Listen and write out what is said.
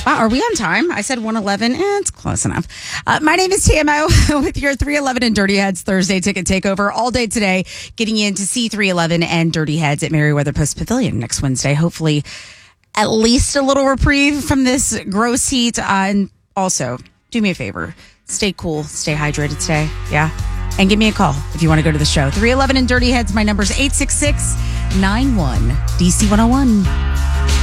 Wow, are we on time? I said 1:11. It's close enough. My name is TMO with your 311 and Dirty Heads Thursday ticket takeover all day today, getting in to see 311 and Dirty Heads at Merriweather Post Pavilion next Wednesday. Hopefully, at least a little reprieve from this gross heat. And also, do me a favor. Stay cool. Stay hydrated today. Yeah. And give me a call if you want to go to the show. 311 and Dirty Heads. My number's 866-91 DC 101.